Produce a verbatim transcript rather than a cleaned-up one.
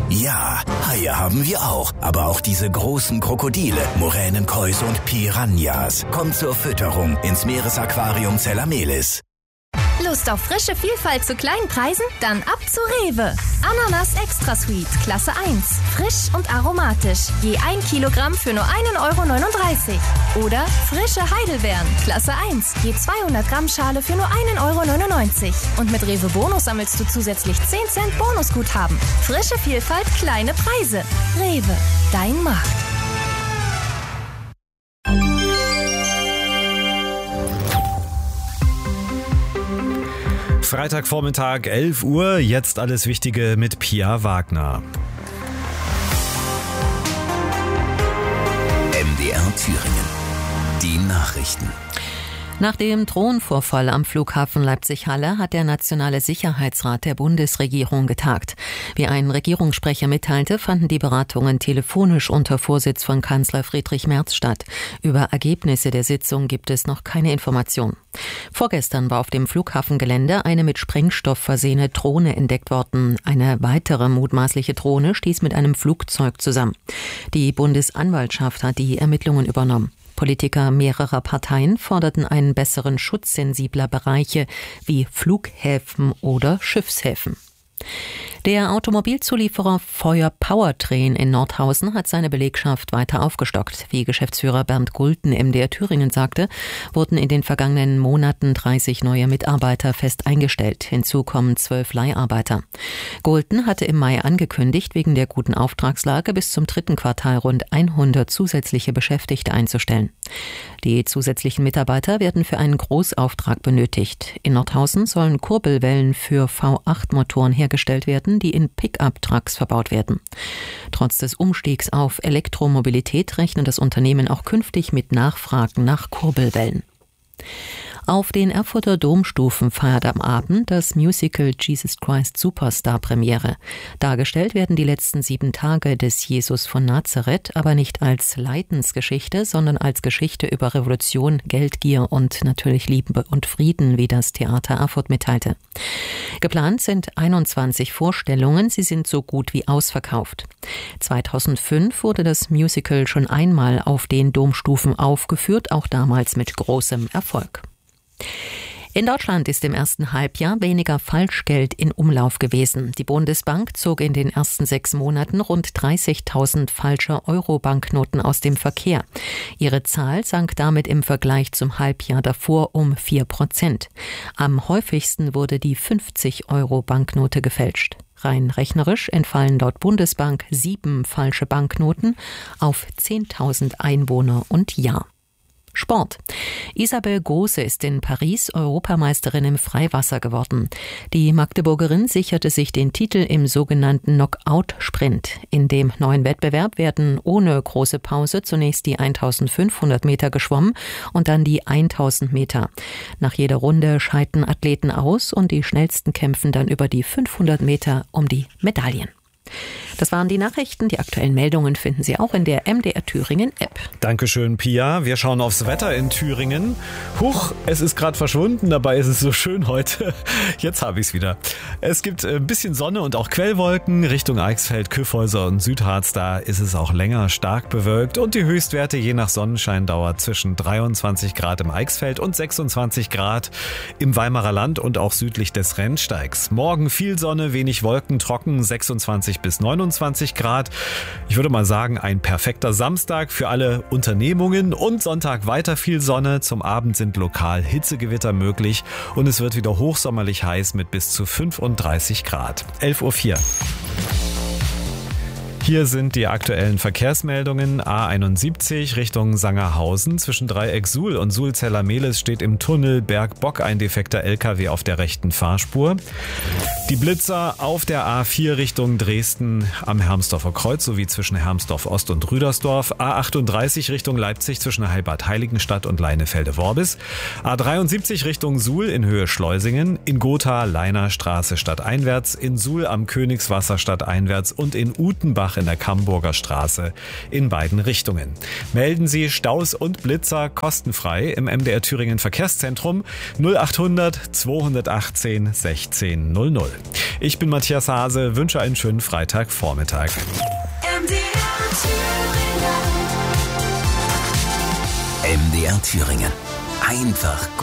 Ja, Haie haben wir auch. Aber auch diese großen Krokodile, Moränenkäuse und Piranhas. Kommt zur Fütterung ins Meeresaquarium Zellamelis. Lust auf frische Vielfalt zu kleinen Preisen? Dann ab zu Rewe. Ananas Extra Sweet, Klasse eins. Frisch und aromatisch. Je ein Kilogramm für nur ein Euro neununddreißig. Oder frische Heidelbeeren, Klasse eins. Je zweihundert Gramm Schale für nur ein Euro neunundneunzig. Und mit Rewe Bonus sammelst du zusätzlich zehn Cent Bonusguthaben. Frische Vielfalt, kleine Preise. Rewe, dein Markt. Freitagvormittag, elf Uhr, jetzt alles Wichtige mit Pia Wagner. M D R Thüringen. Die Nachrichten. Nach dem Drohnenvorfall am Flughafen Leipzig-Halle hat der Nationale Sicherheitsrat der Bundesregierung getagt. Wie ein Regierungssprecher mitteilte, fanden die Beratungen telefonisch unter Vorsitz von Kanzler Friedrich Merz statt. Über Ergebnisse der Sitzung gibt es noch keine Informationen. Vorgestern war auf dem Flughafengelände eine mit Sprengstoff versehene Drohne entdeckt worden. Eine weitere mutmaßliche Drohne stieß mit einem Flugzeug zusammen. Die Bundesanwaltschaft hat die Ermittlungen übernommen. Politiker mehrerer Parteien forderten einen besseren Schutz sensibler Bereiche wie Flughäfen oder Schiffshäfen. Der Automobilzulieferer Feuer Powertrain in Nordhausen hat seine Belegschaft weiter aufgestockt. Wie Geschäftsführer Bernd Gulten M D R Thüringen sagte, wurden in den vergangenen Monaten dreißig neue Mitarbeiter fest eingestellt. Hinzu kommen zwölf Leiharbeiter. Gulten hatte im Mai angekündigt, wegen der guten Auftragslage bis zum dritten Quartal rund hundert zusätzliche Beschäftigte einzustellen. Die zusätzlichen Mitarbeiter werden für einen Großauftrag benötigt. In Nordhausen sollen Kurbelwellen für V acht Motoren hergestellt werden, die in Pickup-Trucks verbaut werden. Trotz des Umstiegs auf Elektromobilität rechnet das Unternehmen auch künftig mit Nachfragen nach Kurbelwellen. Auf den Erfurter Domstufen feiert am Abend das Musical Jesus Christ Superstar Premiere. Dargestellt werden die letzten sieben Tage des Jesus von Nazareth, aber nicht als Leidensgeschichte, sondern als Geschichte über Revolution, Geldgier und natürlich Liebe und Frieden, wie das Theater Erfurt mitteilte. Geplant sind einundzwanzig Vorstellungen, sie sind so gut wie ausverkauft. zweitausendfünf wurde das Musical schon einmal auf den Domstufen aufgeführt, auch damals mit großem Erfolg. In Deutschland ist im ersten Halbjahr weniger Falschgeld in Umlauf gewesen. Die Bundesbank zog in den ersten sechs Monaten rund dreißigtausend falsche Euro-Banknoten aus dem Verkehr. Ihre Zahl sank damit im Vergleich zum Halbjahr davor um vier Prozent. Am häufigsten wurde die fünfzig-Euro-Banknote gefälscht. Rein rechnerisch entfallen laut Bundesbank sieben falsche Banknoten auf zehntausend Einwohner und Jahr. Sport. Isabel Große ist in Paris Europameisterin im Freiwasser geworden. Die Magdeburgerin sicherte sich den Titel im sogenannten Knockout-Sprint. In dem neuen Wettbewerb werden ohne große Pause zunächst die eintausendfünfhundert Meter geschwommen und dann die tausend Meter. Nach jeder Runde scheiden Athleten aus und die schnellsten kämpfen dann über die fünfhundert Meter um die Medaillen. Das waren die Nachrichten. Die aktuellen Meldungen finden Sie auch in der M D R Thüringen App. Dankeschön, Pia. Wir schauen aufs Wetter in Thüringen. Huch, es ist gerade verschwunden, dabei ist es so schön heute. Jetzt habe ich es wieder. Es gibt ein bisschen Sonne und auch Quellwolken Richtung Eichsfeld, Kyffhäuser und Südharz. Da ist es auch länger stark bewölkt und die Höchstwerte je nach Sonnenscheindauer zwischen dreiundzwanzig Grad im Eichsfeld und sechsundzwanzig Grad im Weimarer Land und auch südlich des Rennsteigs. Morgen viel Sonne, wenig Wolken, trocken, sechsundzwanzig bis neunundzwanzig Grad. Ich würde mal sagen, ein perfekter Samstag für alle Unternehmungen und Sonntag weiter viel Sonne. Zum Abend sind lokal Hitzegewitter möglich und es wird wieder hochsommerlich heiß mit bis zu fünfunddreißig Grad. elf Uhr vier. Hier sind die aktuellen Verkehrsmeldungen. A einundsiebzig Richtung Sangerhausen. Zwischen Dreieck Suhl und Suhl-Zellamelis steht im Tunnel Bergbock ein defekter L K W auf der rechten Fahrspur. Die Blitzer auf der A vier Richtung Dresden am Hermsdorfer Kreuz sowie zwischen Hermsdorf Ost und Rüdersdorf. A achtunddreißig Richtung Leipzig zwischen Heilbad Heiligenstadt und Leinefelde-Worbis. A dreiundsiebzig Richtung Suhl in Höhe Schleusingen. In Gotha Leiner Straße stadteinwärts. In Suhl am Königswasser stadteinwärts und in Utenbach in der Camburger Straße in beiden Richtungen. Melden Sie Staus und Blitzer kostenfrei im M D R Thüringen Verkehrszentrum null achthundert zweihundertachtzehn sechzehn null null. Ich bin Matthias Hase, wünsche einen schönen Freitagvormittag. M D R Thüringen. M D R Thüringen. Einfach gut.